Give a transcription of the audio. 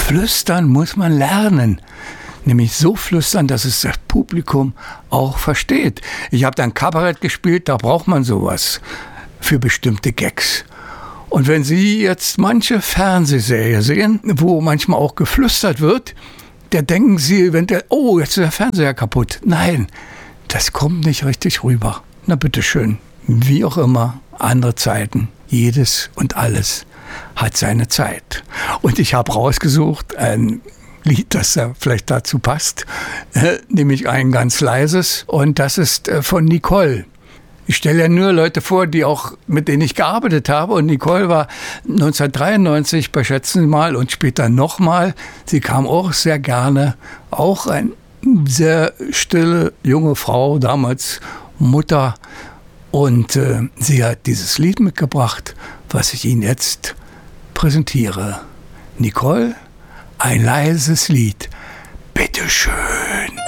Flüstern muss man lernen. Nämlich so flüstern, dass es das Publikum auch versteht. Ich habe dann Kabarett gespielt, da braucht man sowas für bestimmte Gags. Und wenn Sie jetzt manche Fernsehserie sehen, wo manchmal auch geflüstert wird, da denken Sie, jetzt ist der Fernseher kaputt. Nein, das kommt nicht richtig rüber. Na bitteschön. Wie auch immer, andere Zeiten. Jedes und alles hat seine Zeit. Und ich habe rausgesucht, ein Lied, das da vielleicht dazu passt, nämlich ein ganz leises. Und das ist von Nicole. Ich stelle ja nur Leute vor, mit denen ich gearbeitet habe. Und Nicole war 1993 bei Schätzen Sie mal und später nochmal. Sie kam auch sehr gerne. Auch eine sehr stille junge Frau, damals Mutter. Und sie hat dieses Lied mitgebracht, was ich Ihnen jetzt präsentiere. Nicole, ein leises Lied. Bitteschön.